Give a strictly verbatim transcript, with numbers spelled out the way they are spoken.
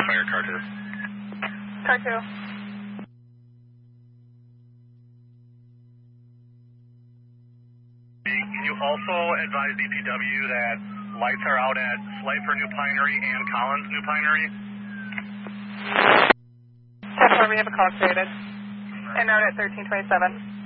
fire car two. Car two. Can you also advise D P W that lights are out at Slifer New Pinery and Collins New Pinery? ten four, we have a call created. And out at thirteen twenty-seven.